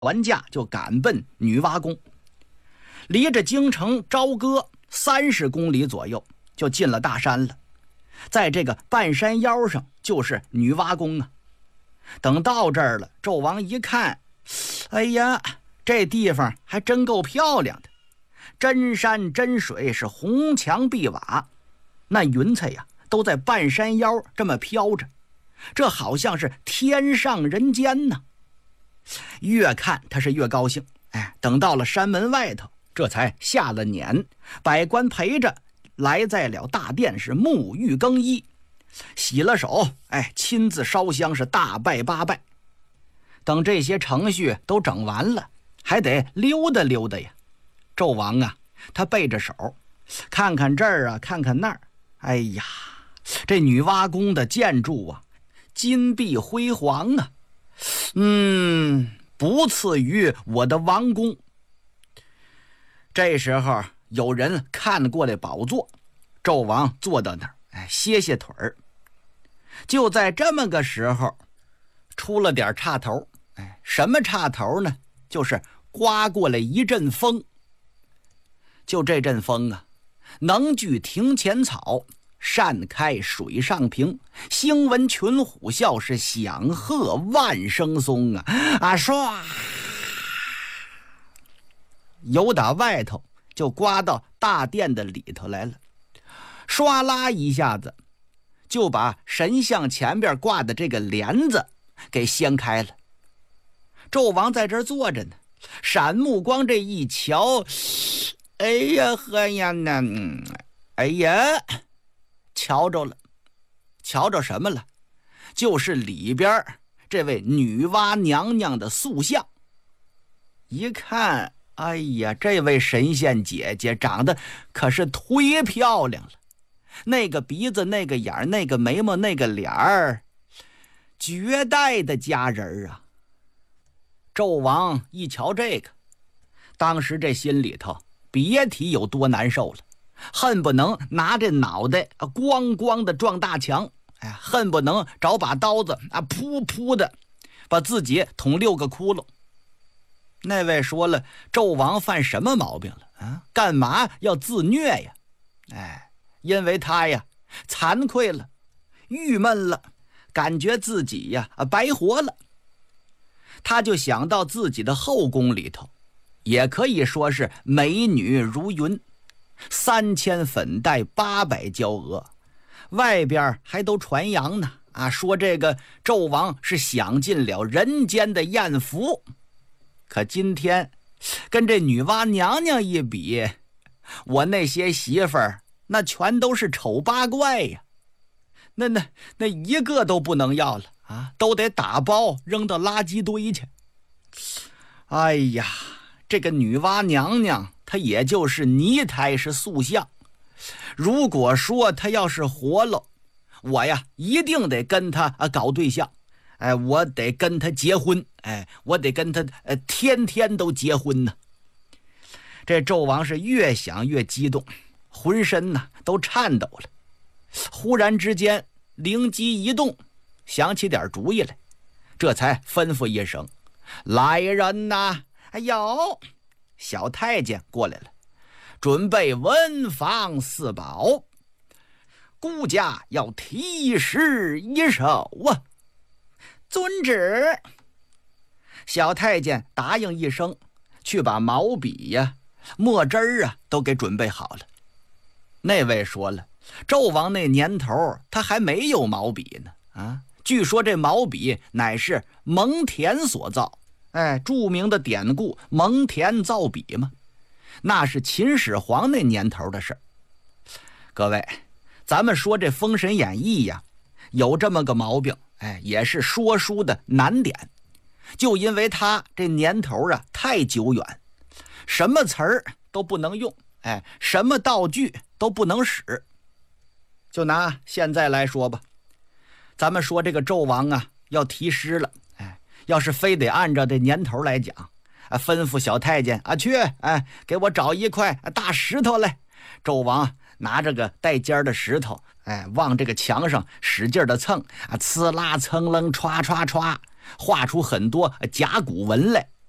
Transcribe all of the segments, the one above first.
完驾就赶奔女娲宫。离着京城朝歌30公里左右，就进了大山了。在这个半山腰上就是女娲宫啊。等到这儿了，纣王一看，哎呀，这地方还真够漂亮的，真山真水，是红墙碧瓦，那云彩呀都在半山腰这么飘着，这好像是天上人间呢。越看他是越高兴，等到了山门外头，这才下了辇，百官陪着来在了大殿，是沐浴更衣，洗了手，亲自烧香，是大拜8拜。等这些程序都整完了，还得溜达溜达呀。纣王啊，他背着手，看看这儿啊，看看那儿。哎呀，这女娲宫的建筑啊，金碧辉煌啊，不次于我的王宫。这时候有人看过来宝座，纣王坐到那儿，歇歇腿儿。就在这么个时候，出了点岔头。什么岔头呢？就是刮过来一阵风。就这阵风啊，能聚庭前草，扇开水上平，兴闻群虎啸，是响鹤万声松啊！唰，由打外头就刮到大殿的里头来了，唰啦一下子就把神像前边挂的这个帘子给掀开了。纣王在这儿坐着呢，闪目光这一瞧，哎呀呵呀呢，哎呀，瞧着了，瞧着什么了？就是里边这位女娲娘娘的塑像。一看，哎呀，这位神仙姐姐长得可是忒漂亮了，那个鼻子，那个眼，那个眉毛，那个脸儿，绝代的佳人啊！纣王一瞧这个，当时这心里头别提有多难受了，恨不能拿这脑袋咣咣的撞大墙，恨不能找把刀子噗噗的把自己捅6个窟窿。那位说了，纣王犯什么毛病了啊？干嘛要自虐呀？因为他呀惭愧了，郁闷了，感觉自己呀白活了。他就想到自己的后宫里头，也可以说是美女如云，3000粉黛800娇娥，外边还都传扬呢说这个纣王是享尽了人间的艳福。可今天跟这女娲娘娘一比，我那些媳妇儿那全都是丑八怪呀，那一个都不能要了都得打包扔到垃圾堆去。哎呀，这个女娲娘娘她也就是泥胎，是塑像。如果说她要是活了，我呀一定得跟她搞对象，我得跟她结婚，我得跟她天天都结婚呢。这纣王是越想越激动，浑身呢都颤抖了。忽然之间灵机一动，想起点主意来，这才吩咐一声：“来人呐！”哎呦，小太监过来了，准备文房四宝，孤家要题诗一首啊！遵旨。小太监答应一声，去把毛笔呀、墨汁儿都给准备好了。那位说了，纣王那年头他还没有毛笔呢据说这毛笔乃是蒙恬所造，著名的典故蒙恬造笔嘛，那是秦始皇那年头的事。各位，咱们说这《封神演义》呀，有这么个毛病，也是说书的难点，就因为他这年头太久远，什么词儿都不能用，什么道具都不能使。就拿现在来说吧，咱们说这个纣王要题诗了，要是非得按照这年头来讲，吩咐小太监去，给我找一块大石头来。纣王拿着个带尖的石头，往这个墙上使劲的蹭，呲啦蹭楞歘歘歘，画出很多甲骨文来。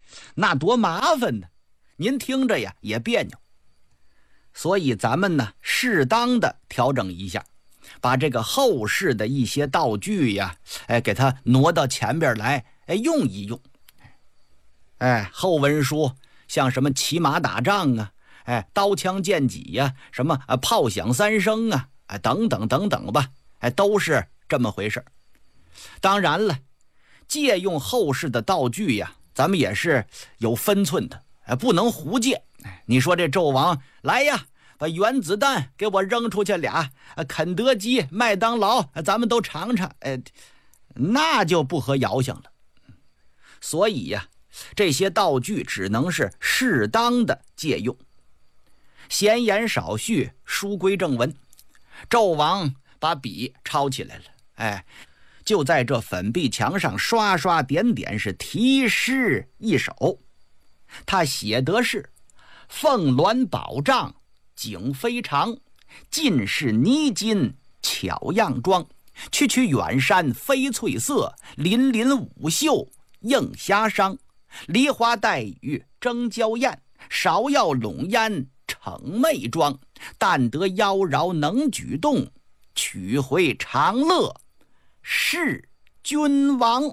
那多麻烦呢，您听着呀也别扭。所以咱们呢适当的调整一下，把这个后世的一些道具呀，给它挪到前边来，用一用。后文书像什么骑马打仗啊，刀枪剑戟呀，什么炮响三声啊，等等等等吧，都是这么回事。当然了，借用后世的道具呀，咱们也是有分寸的，不能胡借。你说这纣王来呀，把原子弹给我扔出去俩，肯德基、麦当劳，咱们都尝尝，那就不合遥想了。所以呀，这些道具只能是适当的借用。闲言少叙，书归正文。纣王把笔抄起来了，就在这粉壁墙上刷刷点点，是题诗一首。他写的是：凤鸾宝帐景非常，尽是泥金巧样装。区区远山飞翠色，林林舞袖映霞裳。梨花带雨争娇艳，芍药笼烟逞媚妆。但得妖娆能举动，取回长乐是君王。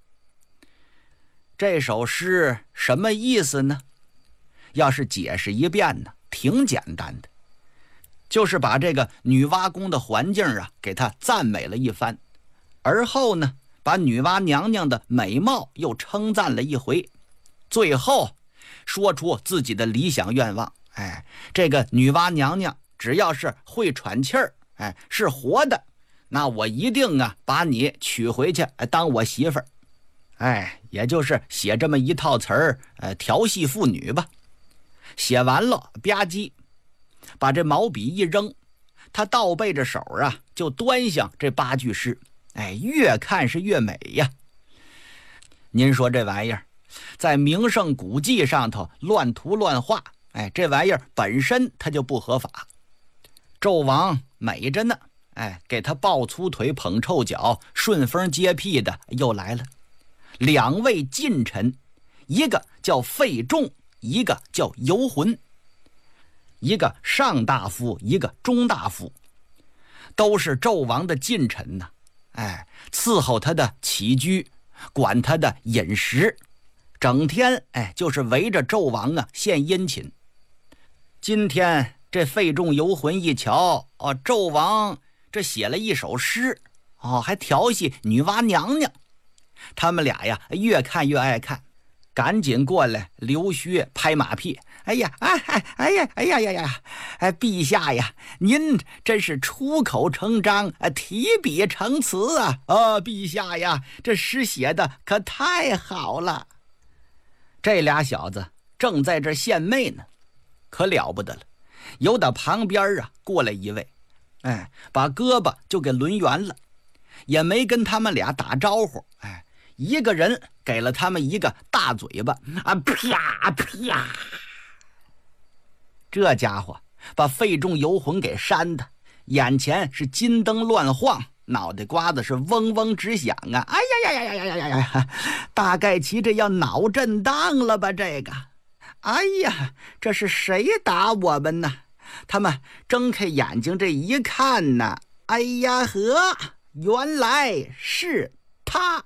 这首诗什么意思呢？要是解释一遍呢，挺简单的，就是把这个女娲宫的环境啊，给她赞美了一番，而后呢，把女娲娘娘的美貌又称赞了一回，最后说出自己的理想愿望。这个女娲娘娘只要是会喘气儿，是活的，那我一定啊把你娶回去当我媳妇儿。也就是写这么一套词儿，调戏妇女吧。写完了，吧唧，把这毛笔一扔，他倒背着手啊，就端详这8句诗。越看是越美呀。您说这玩意儿在名胜古迹上头乱涂乱画，这玩意儿本身它就不合法。纣王美着呢，给他抱粗腿捧臭脚，顺风接屁的又来了。2位近臣，一个叫费仲，一个叫游魂，一个上大夫，一个中大夫，都是纣王的近臣呐。伺候他的起居，管他的饮食，整天就是围着纣王啊献殷勤。今天这费仲游魂一瞧，纣王这写了一首诗，还调戏女娲娘娘，他们俩呀越看越爱看，赶紧过来溜须拍马屁。陛下呀，您真是出口成章，提笔成词啊！陛下呀，这诗写的可太好了。这俩小子正在这献媚呢，可了不得了。由打旁边啊过来一位，把胳膊就给抡圆了，也没跟他们俩打招呼，一个人给了他们一个大嘴巴，啪啪。这家伙把费仲游魂给扇的眼前是金灯乱晃，脑袋瓜子是嗡嗡直响啊！大概其这要脑震荡了吧？这个，这是谁打我们呢？他们睁开眼睛这一看呢，原来是他。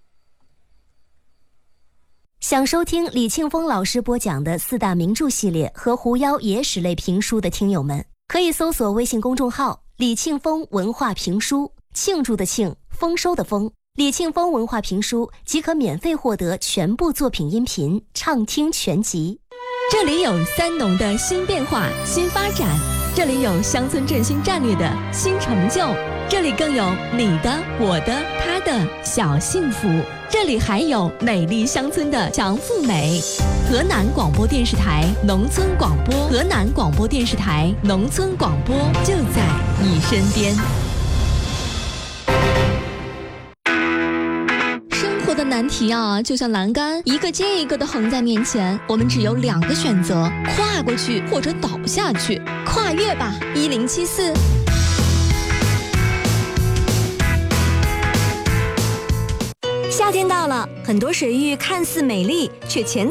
想收听李庆峰老师播讲的4大名著系列和狐妖野史类评书的听友们，可以搜索微信公众号李庆峰文化评书，庆祝的庆，丰收的丰，李庆峰文化评书即可免费获得全部作品音频畅听全集。 这里有三农的新变化、新发展，这里有乡村振兴战略的新成就，这里更有你的、我的、他的小幸福，这里还有美丽乡村的强富美。河南广播电视台农村广播，河南广播电视台农村广播就在你身边。的难题啊，就像栏杆一个接一个的横在面前，我们只有2个选择：跨过去或者倒下去。跨越吧，1074。 夏天到了，很多水域看似美丽，却潜